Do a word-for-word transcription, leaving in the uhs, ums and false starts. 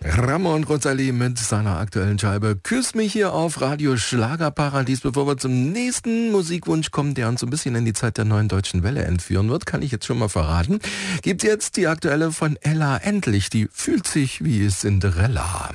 Ramon Rosalie mit seiner aktuellen Scheibe Küss mich hier auf Radio Schlagerparadies. Bevor wir zum nächsten Musikwunsch kommen, der uns so ein bisschen in die Zeit der neuen deutschen Welle entführen wird, kann ich jetzt schon mal verraten, gibt jetzt die aktuelle von Ella Endlich. Die fühlt sich wie Cinderella.